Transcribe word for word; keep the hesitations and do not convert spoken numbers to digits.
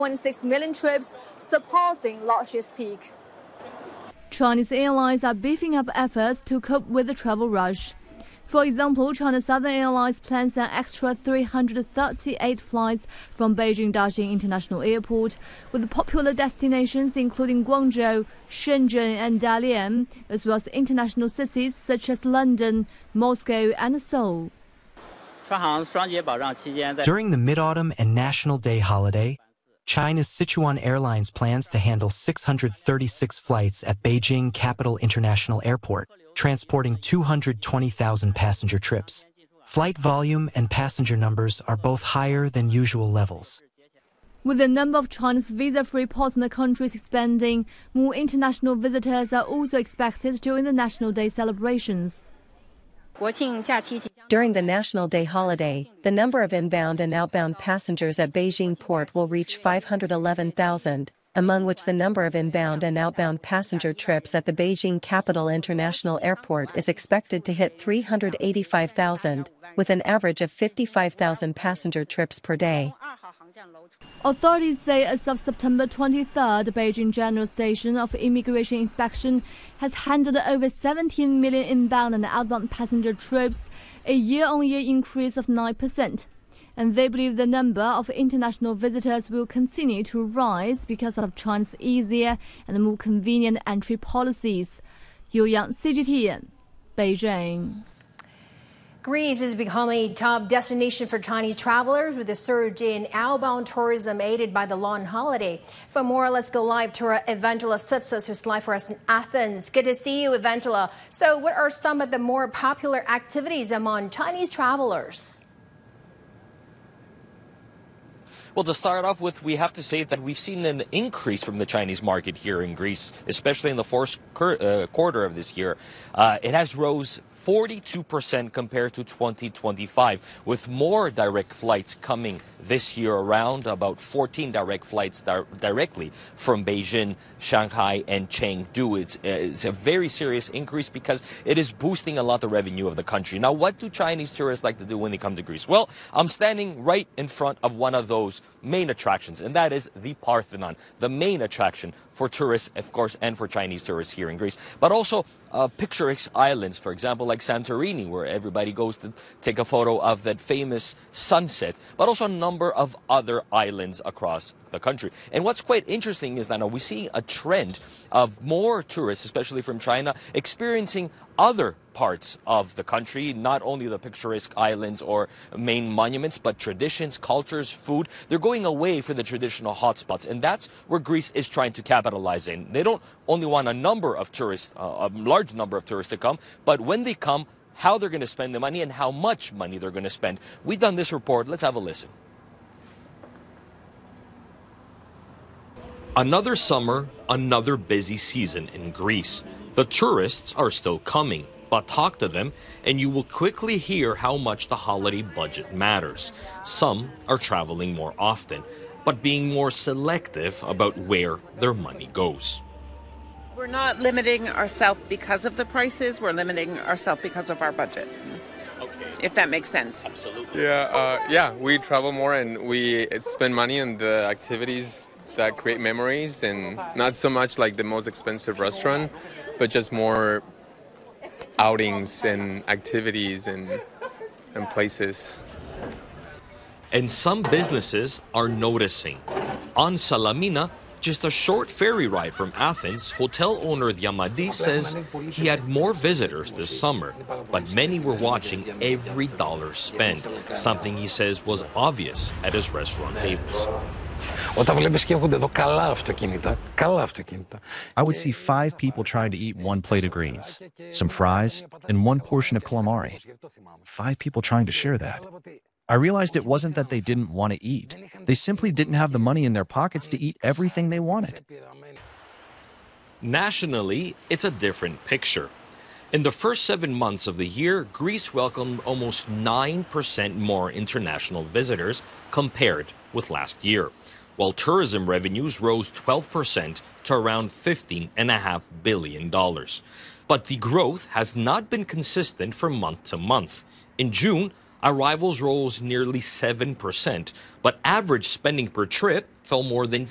point six million trips, surpassing last year's peak. Chinese airlines are beefing up efforts to cope with the travel rush. For example, China Southern Airlines plans an extra three hundred thirty-eight flights from Beijing-Daxing International Airport, with popular destinations including Guangzhou, Shenzhen and Dalian, as well as international cities such as London, Moscow and Seoul. During the Mid-Autumn and National Day holiday, China's Sichuan Airlines plans to handle six hundred thirty-six flights at Beijing Capital International Airport, transporting two hundred twenty thousand passenger trips. Flight volume and passenger numbers are both higher than usual levels. With the number of China's visa-free ports in the country expanding, more international visitors are also expected during the National Day celebrations. During the National Day holiday, the number of inbound and outbound passengers at Beijing Port will reach five hundred eleven thousand, among which the number of inbound and outbound passenger trips at the Beijing Capital International Airport is expected to hit three hundred eighty-five thousand, with an average of fifty-five thousand passenger trips per day. Authorities say as of September twenty-third, the Beijing General Station of Immigration Inspection has handled over seventeen million inbound and outbound passenger trips, a year-on-year increase of nine percent. And they believe the number of international visitors will continue to rise because of China's easier and more convenient entry policies. Yu Yang, C G T N, Beijing. Greece has become a top destination for Chinese travelers with a surge in outbound tourism aided by the long holiday. For more, let's go live to our Evangela Sipsas, who's live for us in Athens. Good to see you, Evangela. So what are some of the more popular activities among Chinese travelers? Well, to start off with, we have to say that we've seen an increase from the Chinese market here in Greece, especially in the fourth uh, quarter of this year. Uh, it has rose forty-two percent compared to twenty twenty-five, with more direct flights coming this year around, about fourteen direct flights di directly from Beijing, Shanghai, and Chengdu. It's, uh, it's a very serious increase because it is boosting a lot the revenue of the country. Now, what do Chinese tourists like to do when they come to Greece? Well, I'm standing right in front of one of those main attractions, and that is the Parthenon, the main attraction for tourists, of course, and for Chinese tourists here in Greece, but also uh, picturesque islands, for example, like Santorini, where everybody goes to take a photo of that famous sunset, but also a number of other islands across the country. And what's quite interesting is that now we see a trend of more tourists, especially from China, experiencing other parts of the country, not only the picturesque islands or main monuments, but traditions, cultures, food. They're going away for the traditional hotspots, and that's where Greece is trying to capitalize in. They don't only want a number of tourists, uh, a large number of tourists to come, but when they come, how they're going to spend the money and how much money they're going to spend. We've done this report. Let's have a listen. Another summer, another busy season in Greece. The tourists are still coming, but talk to them and you will quickly hear how much the holiday budget matters. Some are traveling more often, but being more selective about where their money goes. We're not limiting ourselves because of the prices, we're limiting ourselves because of our budget. Okay. If that makes sense. Absolutely. Yeah, uh, yeah, we travel more and we spend money on the activities that create memories, and not so much like the most expensive restaurant, but just more outings and activities and and places. And some businesses are noticing. On Salamina, just a short ferry ride from Athens, hotel owner Diamadi says he had more visitors this summer, but many were watching every dollar spent, something he says was obvious at his restaurant tables. I would see five people trying to eat one plate of greens, some fries, and one portion of calamari. Five people trying to share that. I realized it wasn't that they didn't want to eat. They simply didn't have the money in their pockets to eat everything they wanted. Nationally, it's a different picture. In the first seven months of the year, Greece welcomed almost nine percent more international visitors compared with last year, while tourism revenues rose twelve percent to around fifteen point five billion dollars. But the growth has not been consistent from month to month. In June, arrivals rose nearly seven percent, but average spending per trip fell more than